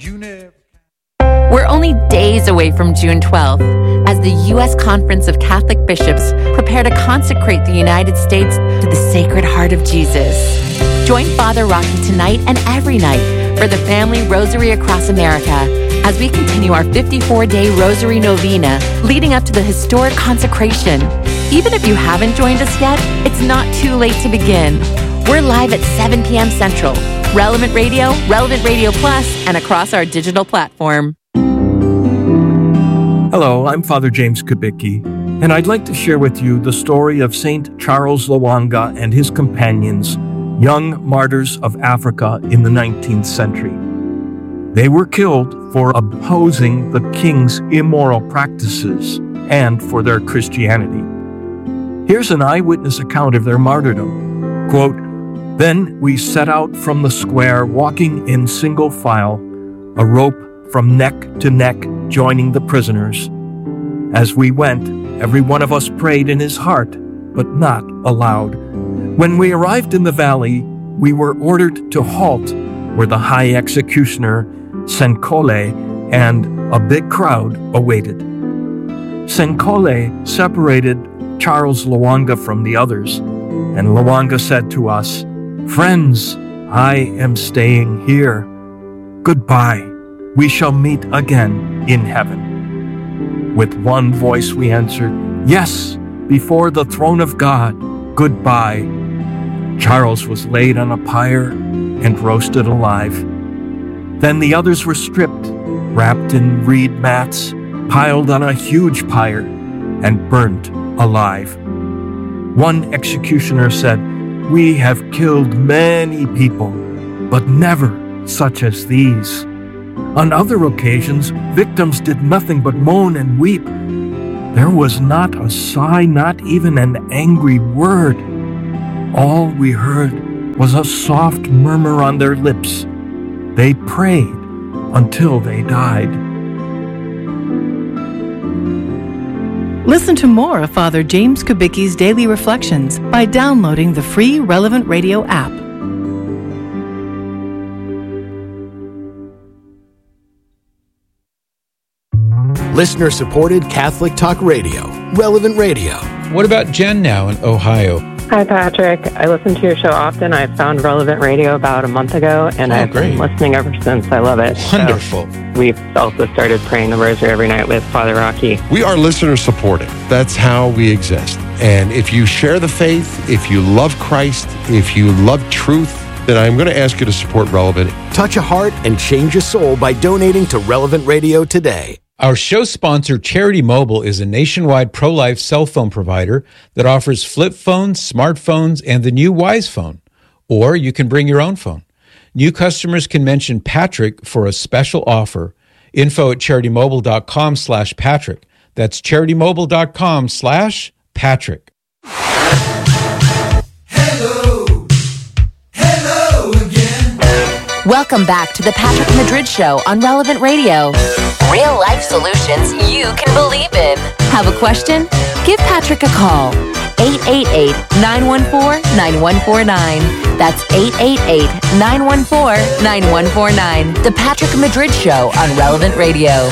We're only days away from June 12th as the U.S. Conference of Catholic Bishops prepare to consecrate the United States to the Sacred Heart of Jesus. Join Father Rocky tonight and every night for the Family Rosary Across America as we continue our 54-day Rosary Novena leading up to the historic consecration. Even if you haven't joined us yet, it's not too late to begin. We're live at 7 p.m. Central, Relevant Radio, Relevant Radio Plus, and across our digital platform. Hello, I'm Father James Kubicki, and I'd like to share with you the story of Saint Charles Lwanga and his companions, young martyrs of Africa in the 19th century. They were killed for opposing the king's immoral practices and for their Christianity. Here's an eyewitness account of their martyrdom. Quote, "Then we set out from the square, walking in single file, a rope from neck to neck joining the prisoners. As we went, every one of us prayed in his heart, but not aloud. When we arrived in the valley, we were ordered to halt where the high executioner, Senkole, and a big crowd awaited. Senkole separated Charles Lwanga from the others, and Lwanga said to us, 'Friends, I am staying here. Goodbye. We shall meet again in heaven.' With one voice we answered, 'Yes, before the throne of God. Goodbye.' Charles was laid on a pyre and roasted alive. Then the others were stripped, wrapped in reed mats, piled on a huge pyre, and burnt alive. One executioner said, 'We have killed many people, but never such as these.' On other occasions, victims did nothing but moan and weep. There was not a sigh, not even an angry word. All we heard was a soft murmur on their lips. They prayed until they died." Listen to more of Father James Kubicki's Daily Reflections by downloading the free Relevant Radio app. Listener-supported Catholic Talk Radio, Relevant Radio. What about Jen now in Ohio? Hi, Patrick. I listen to your show often. I found Relevant Radio about a month ago, and I've been listening ever since. I love it. Wonderful. So we've also started praying the rosary every night with Father Rocky. We are listener-supported. That's how we exist. And if you share the faith, if you love Christ, if you love truth, then I'm going to ask you to support Relevant. Touch a heart and change a soul by donating to Relevant Radio today. Our show sponsor, Charity Mobile, is a nationwide pro-life cell phone provider that offers flip phones, smartphones, and the new Wise Phone. Or you can bring your own phone. New customers can mention Patrick for a special offer. Info at CharityMobile.com/Patrick. That's CharityMobile.com/Patrick. Hello again. Welcome back to the Patrick Madrid Show on Relevant Radio. Real life solutions you can believe in. Have a question? Give Patrick a call. 888-914-9149. That's 888-914-9149. The Patrick Madrid Show on Relevant Radio.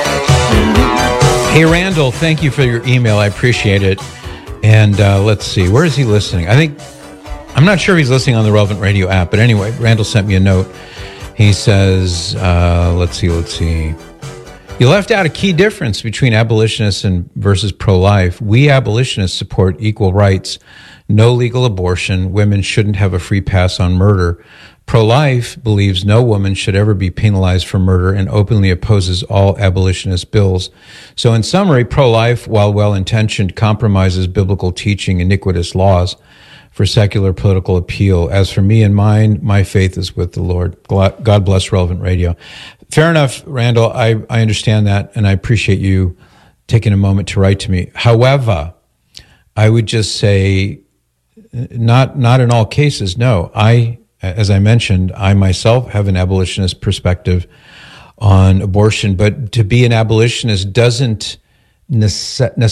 Hey, Randall, thank you for your email. I appreciate it. And let's see, where is he listening? I'm not sure if he's listening on the Relevant Radio app, but anyway, Randall sent me a note. He says, let's see. You left out a key difference between abolitionists and versus pro-life. We abolitionists support equal rights, no legal abortion. Women shouldn't have a free pass on murder. Pro-life believes no woman should ever be penalized for murder and openly opposes all abolitionist bills. So in summary, pro-life, while well-intentioned, compromises biblical teaching, iniquitous laws for secular political appeal. As for me and mine, my faith is with the Lord. God bless Relevant Radio. Fair enough, Randall. I understand that, and I appreciate you taking a moment to write to me. However, I would just say, not in all cases, no. As I mentioned, I myself have an abolitionist perspective on abortion, but to be an abolitionist doesn't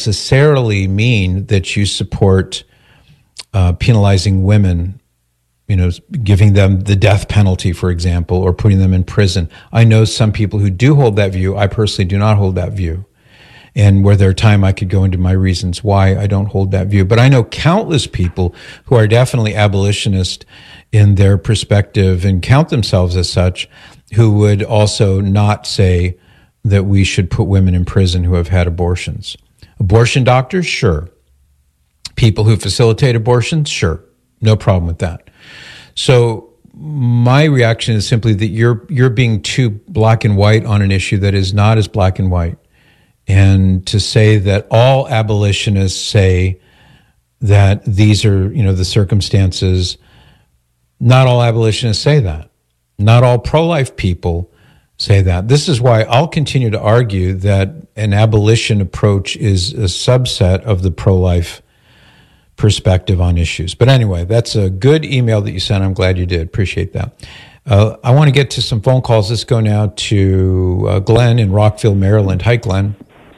necessarily mean that you support penalizing women giving them the death penalty, for example, or putting them in prison. I know some people who do hold that view. I personally do not hold that view. And were there time, I could go into my reasons why I don't hold that view. But I know countless people who are definitely abolitionist in their perspective and count themselves as such, who would also not say that we should put women in prison who have had abortions. Abortion doctors, sure. People who facilitate abortions, sure. No problem with that. So my reaction is simply that you're being too black and white on an issue that is not as black and white. And to say that all abolitionists say that these are, the circumstances, not all abolitionists say that. Not all pro-life people say that. This is why I'll continue to argue that an abolition approach is a subset of the pro-life perspective on issues. But anyway, that's a good email that you sent. I'm glad you did. Appreciate that. I want to get to some phone calls. Let's go now to Glenn in Rockville, Maryland. Hi, Glenn.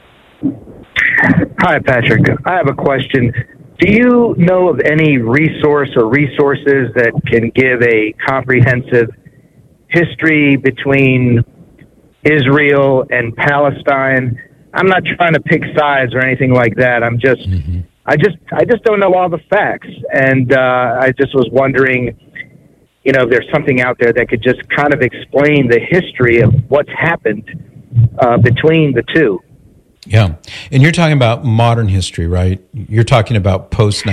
Hi, Patrick. I have a question. Do you know of any resource or resources that can give a comprehensive history between Israel and Palestine? I'm not trying to pick sides or anything like that. I just don't know all the facts. And I just was wondering, if there's something out there that could just kind of explain the history of what's happened between the two. Yeah. And you're talking about modern history, right? You're talking about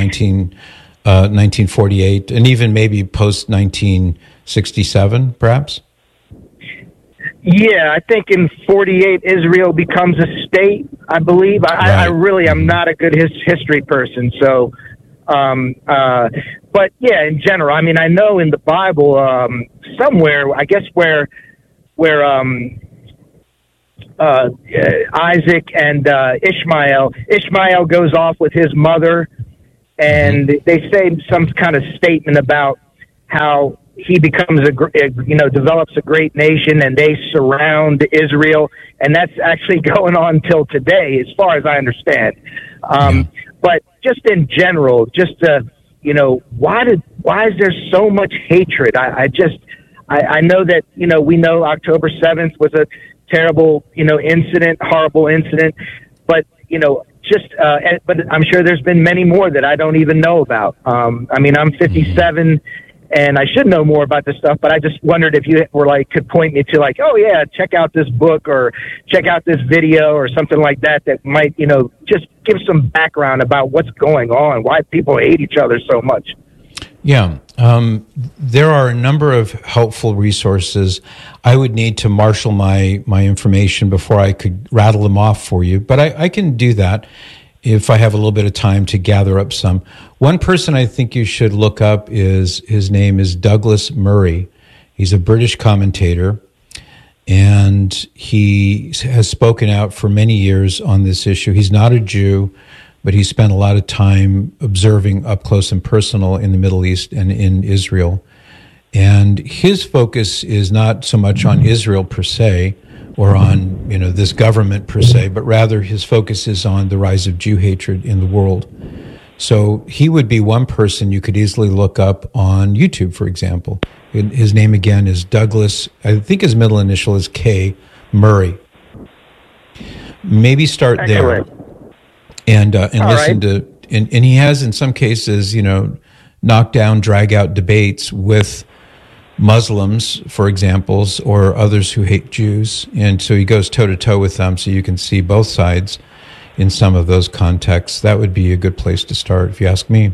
post-1948 and even maybe post-1967, perhaps? Yeah, I think in 48, Israel becomes a state, I believe. I really am not a good history person. So, but yeah, in general, I mean, I know in the Bible, somewhere, I guess where Isaac and Ishmael goes off with his mother, and they say some kind of statement about how he becomes develops a great nation, and they surround Israel, and that's actually going on till today, as far as I understand. But just in general, why is there so much hatred? I know that we know October 7th was a terrible, horrible incident, but but I'm sure there's been many more that I don't even know about. I mean, I'm 57 and I should know more about this stuff, but I just wondered if you could point me to oh yeah, check out this book or check out this video or something like that might, just give some background about what's going on, why people hate each other so much. Yeah. There are a number of helpful resources. I would need to marshal my information before I could rattle them off for you, but I can do that if I have a little bit of time to gather up some. One person I think you should look up his name is Douglas Murray. He's a British commentator, and he has spoken out for many years on this issue. He's not a Jew, but he spent a lot of time observing up close and personal in the Middle East and in Israel. And his focus is not so much on Israel per se, or on this government per se, but rather his focus is on the rise of Jew hatred in the world. So he would be one person you could easily look up on YouTube, for example. His name again is Douglas, I think his middle initial is K, Murray. Maybe start there. And listen to, and he has in some cases, knock down, drag out debates with Muslims, for example, or others who hate Jews. And so he goes toe to toe with them, so you can see both sides in some of those contexts. That would be a good place to start, if you ask me.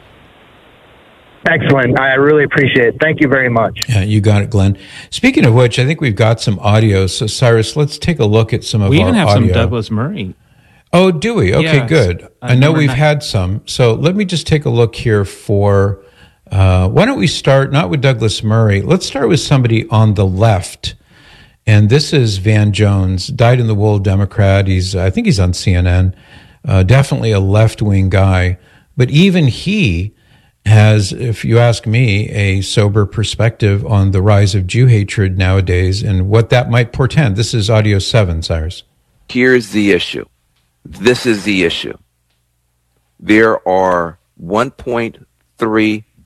Excellent. I really appreciate it. Thank you very much. Yeah, you got it, Glenn. Speaking of which, I think we've got some audio. So, Cyrus, let's take a look at some of our audio. We even have some Douglas Murray. Oh, do we? Okay, yes. Good. I know we've had some. So let me just take a look here for, why don't we start, not with Douglas Murray, let's start with somebody on the left. And this is Van Jones, dyed-in-the-wool Democrat. I think he's on CNN, definitely a left-wing guy. But even he has, if you ask me, a sober perspective on the rise of Jew hatred nowadays and what that might portend. This is audio 7, Cyrus. Here's the issue. This is the issue. There are 1.3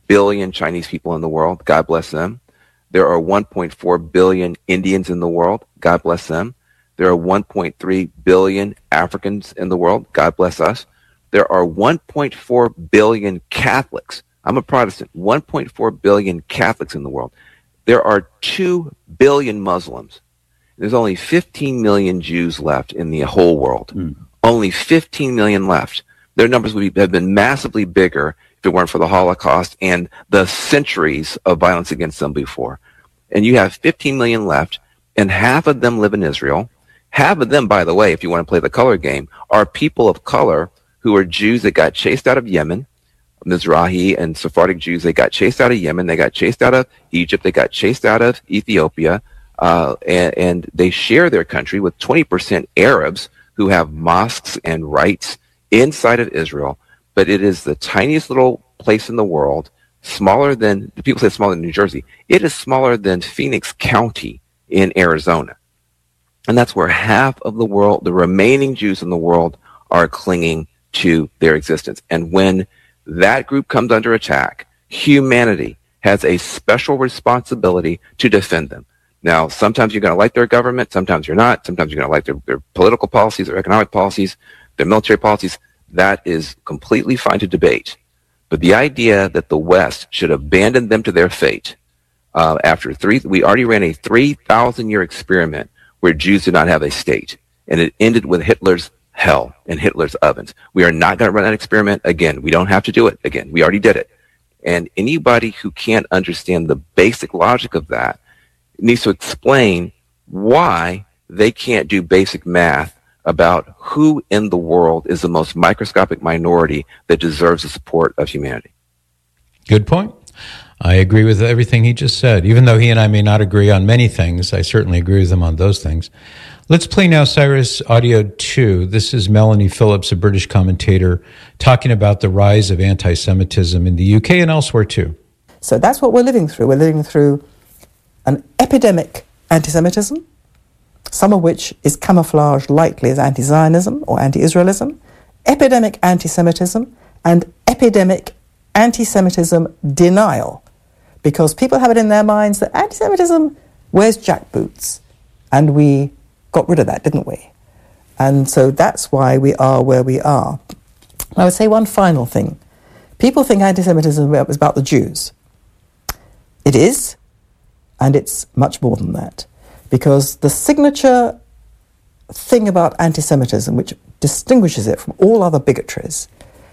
billion Chinese people in the world. God bless them. There are 1.4 billion Indians in the world. God bless them. There are 1.3 billion Africans in the world. God bless us. There are 1.4 billion Catholics. I'm a Protestant. 1.4 billion Catholics in the world. There are 2 billion Muslims. There's only 15 million Jews left in the whole world. Only 15 million left. Their numbers would have been massively bigger if it weren't for the Holocaust and the centuries of violence against them before. And you have 15 million left, and half of them live in Israel. Half of them, by the way, if you want to play the color game, are people of color who are Jews that got chased out of Yemen. Mizrahi and Sephardic Jews, they got chased out of Yemen, they got chased out of Egypt, they got chased out of Ethiopia, and they share their country with 20% Arabs who have mosques and rights inside of Israel. But it is the tiniest little place in the world, smaller than, people say it's smaller than New Jersey. It is smaller than Phoenix County in Arizona. And that's where half of the world, the remaining Jews in the world, are clinging to their existence. And when that group comes under attack, humanity has a special responsibility to defend them. Now, sometimes you're going to like their government, sometimes you're not. Sometimes you're going to like their political policies, their economic policies, their military policies. That is completely fine to debate. But the idea that the West should abandon them to their fate, we already ran a 3,000-year experiment where Jews did not have a state, and it ended with Hitler's hell and Hitler's ovens. We are not going to run that experiment again. We don't have to do it again. We already did it. And anybody who can't understand the basic logic of that needs to explain why they can't do basic math about who in the world is the most microscopic minority that deserves the support of humanity. Good point. I agree with everything he just said. Even though he and I may not agree on many things, I certainly agree with him on those things. Let's play now Cyrus Audio 2. This is Melanie Phillips, a British commentator, talking about the rise of anti-Semitism in the UK and elsewhere too. So that's what we're living through. We're living through an epidemic anti-Semitism, some of which is camouflaged lightly as anti-Zionism or anti-Israelism, epidemic anti-Semitism, and epidemic anti-Semitism denial, because people have it in their minds that anti-Semitism wears jackboots, and we got rid of that, didn't we? And so that's why we are where we are. I would say one final thing. People think anti-Semitism is about the Jews. It is, and it's much more than that, because the signature thing about anti-Semitism, which distinguishes it from all other bigotries,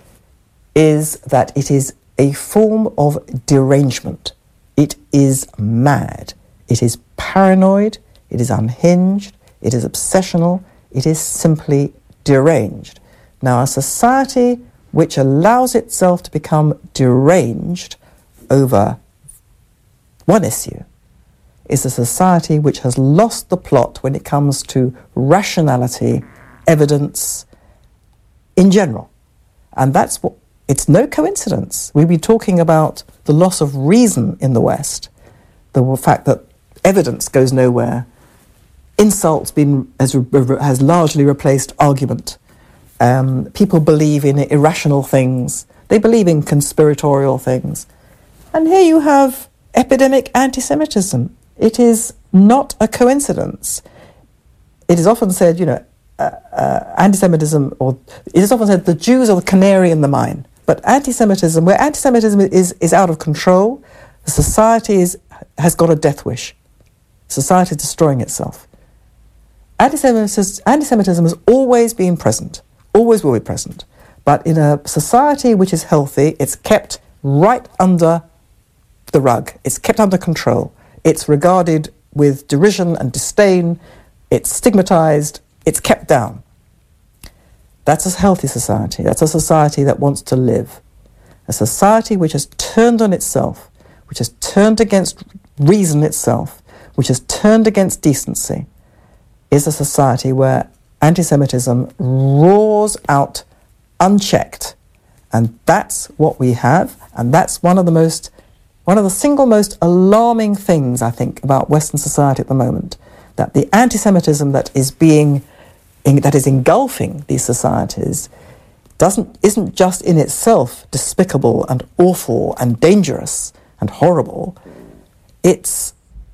is that it is a form of derangement. It is mad. It is paranoid. It is unhinged. It is obsessional. It is simply deranged. Now, a society which allows itself to become deranged over one issue is a society which has lost the plot when it comes to rationality, evidence in general. And that's what, it's no coincidence. We've been talking about the loss of reason in the West, the fact that evidence goes nowhere, insults has largely replaced argument. People believe in irrational things. They believe in conspiratorial things. And here you have epidemic anti-Semitism. It is not a coincidence. It is often said, anti-Semitism, or it is often said the Jews are the canary in the mine. But anti-Semitism, where anti-Semitism is out of control, the society has got a death wish. Society is destroying itself. Anti-Semitism has always been present, always will be present. But in a society which is healthy, it's kept right under the rug. It's kept under control. It's regarded with derision and disdain. It's stigmatized. It's kept down. That's a healthy society. That's a society that wants to live. A society which has turned on itself, which has turned against reason itself, which has turned against decency, is a society where anti-Semitism roars out unchecked. And that's what we have, and that's one of the single most alarming things, I think, about Western society at the moment, that the anti-Semitism that is engulfing these societies isn't just in itself despicable and awful and dangerous and horrible. It's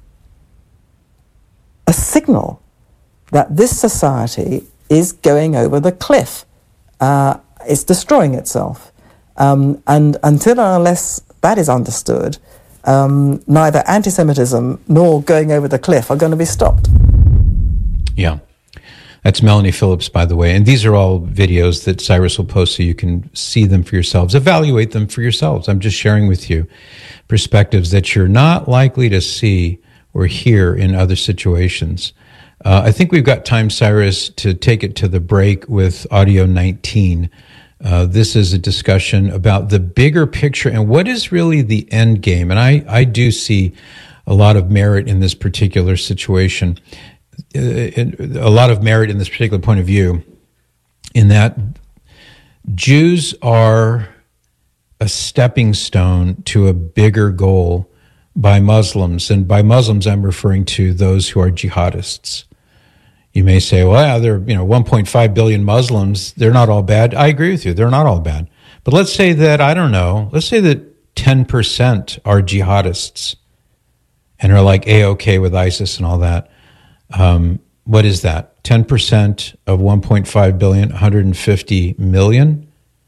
a signal that this society is going over the cliff. It's destroying itself. And until and unless that is understood, neither anti-Semitism nor going over the cliff are going to be stopped. Yeah. That's Melanie Phillips, by the way. And these are all videos that Cyrus will post so you can see them for yourselves, evaluate them for yourselves. I'm just sharing with you perspectives that you're not likely to see or hear in other situations. I think we've got time, Cyrus, to take it to the break with audio 19. This is a discussion about the bigger picture and what is really the end game. And I do see a lot of merit in this particular situation. A lot of merit in this particular point of view, in that Jews are a stepping stone to a bigger goal by Muslims. And by Muslims, I'm referring to those who are jihadists. You may say, well, there are 1.5 billion Muslims. They're not all bad. I agree with you. They're not all bad. But let's say that, let's say that 10% are jihadists and are like A-OK with ISIS and all that. What is that? 10% of 1.5 billion, 150 million?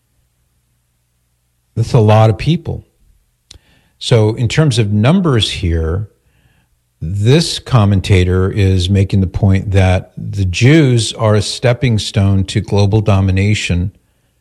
That's a lot of people. So in terms of numbers here, this commentator is making the point that the Jews are a stepping stone to global domination,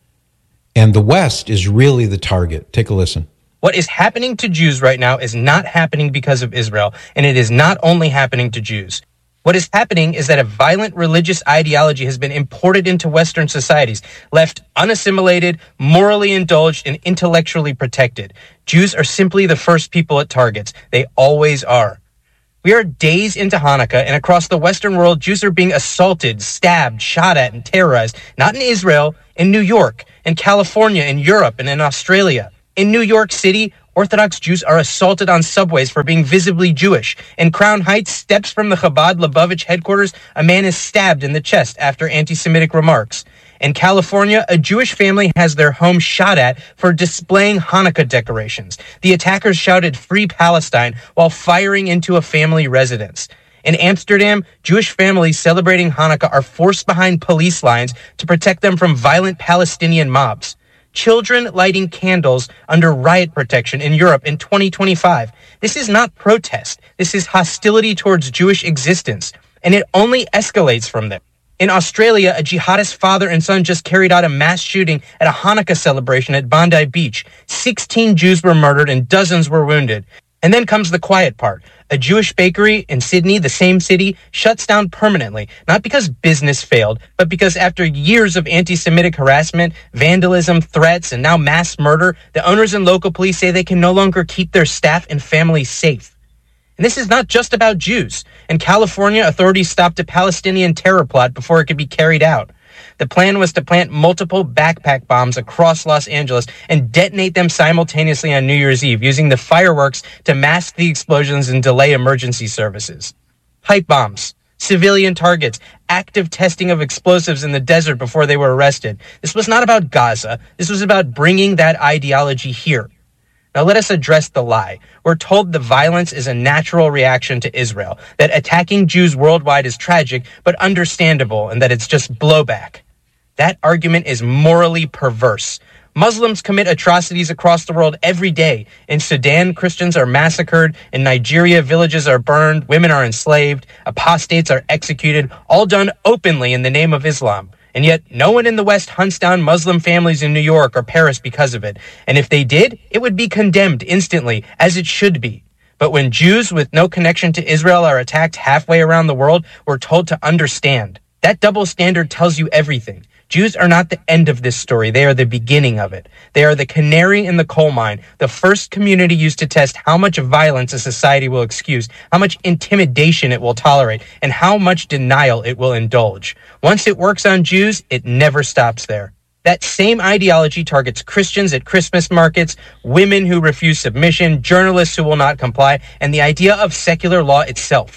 and the West is really the target. Take a listen. What is happening to Jews right now is not happening because of Israel, and it is not only happening to Jews. What is happening is that a violent religious ideology has been imported into Western societies, left unassimilated, morally indulged, and intellectually protected. Jews are simply the first people it targets. They always are. We are days into Hanukkah, and across the Western world, Jews are being assaulted, stabbed, shot at, and terrorized. Not in Israel, in New York, in California, in Europe, and in Australia. In New York City, Orthodox Jews are assaulted on subways for being visibly Jewish. In Crown Heights, steps from the Chabad Lubavitch headquarters, a man is stabbed in the chest after anti-Semitic remarks. In California, a Jewish family has their home shot at for displaying Hanukkah decorations. The attackers shouted "Free Palestine" while firing into a family residence. In Amsterdam, Jewish families celebrating Hanukkah are forced behind police lines to protect them from violent Palestinian mobs. Children lighting candles under riot protection in Europe in 2025. This is not protest. This is hostility towards Jewish existence, and it only escalates from there. In Australia, a jihadist father and son just carried out a mass shooting at a Hanukkah celebration at Bondi Beach. 16 Jews were murdered and dozens were wounded. And then comes the quiet part. A Jewish bakery in Sydney, the same city, shuts down permanently, not because business failed, but because after years of anti-Semitic harassment, vandalism, threats, and now mass murder, the owners and local police say they can no longer keep their staff and families safe. And this is not just about Jews. In California, authorities stopped a Palestinian terror plot before it could be carried out. The plan was to plant multiple backpack bombs across Los Angeles and detonate them simultaneously on New Year's Eve, using the fireworks to mask the explosions and delay emergency services. Pipe bombs, civilian targets, active testing of explosives in the desert before they were arrested. This was not about Gaza. This was about bringing that ideology here. Now let us address the lie. We're told the violence is a natural reaction to Israel, that attacking Jews worldwide is tragic, but understandable, and that it's just blowback. That argument is morally perverse. Muslims commit atrocities across the world every day. In Sudan, Christians are massacred. In Nigeria, villages are burned. Women are enslaved. Apostates are executed, all done openly in the name of Islam. And yet, no one in the West hunts down Muslim families in New York or Paris because of it. And if they did, it would be condemned instantly, as it should be. But when Jews with no connection to Israel are attacked halfway around the world, we're told to understand. That double standard tells you everything. Jews are not the end of this story. They are the beginning of it. They are the canary in the coal mine, the first community used to test how much violence a society will excuse, how much intimidation it will tolerate, and how much denial it will indulge. Once it works on Jews, it never stops there. That same ideology targets Christians at Christmas markets, women who refuse submission, journalists who will not comply, and the idea of secular law itself.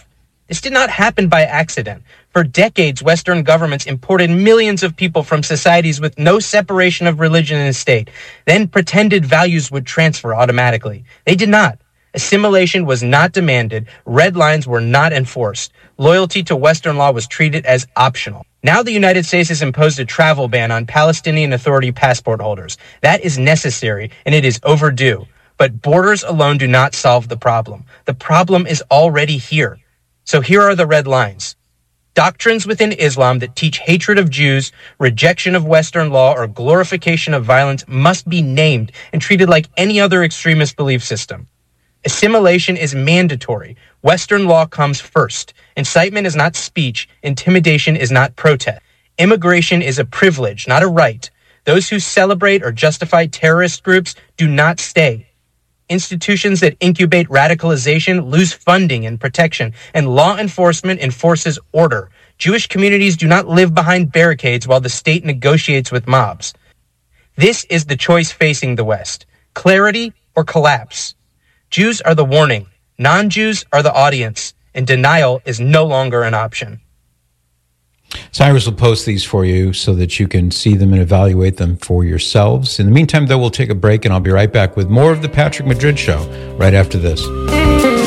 This did not happen by accident. For decades, Western governments imported millions of people from societies with no separation of religion and state, then pretended values would transfer automatically. They did not. Assimilation was not demanded. Red lines were not enforced. Loyalty to Western law was treated as optional. Now the United States has imposed a travel ban on Palestinian Authority passport holders. That is necessary, and it is overdue. But borders alone do not solve the problem. The problem is already here. So here are the red lines. Doctrines within Islam that teach hatred of Jews, rejection of Western law, or glorification of violence must be named and treated like any other extremist belief system. Assimilation is mandatory. Western law comes first. Incitement is not speech. Intimidation is not protest. Immigration is a privilege, not a right. Those who celebrate or justify terrorist groups do not stay. Institutions that incubate radicalization lose funding and protection, and law enforcement enforces order. Jewish communities do not live behind barricades while the state negotiates with mobs. This is the choice facing the West: clarity or collapse. Jews are the warning, non-Jews are the audience, and denial is no longer an option. Cyrus will post these for you so that you can see them and evaluate them for yourselves. In the meantime, though, we'll take a break, and I'll be right back with more of the Patrick Madrid Show right after this.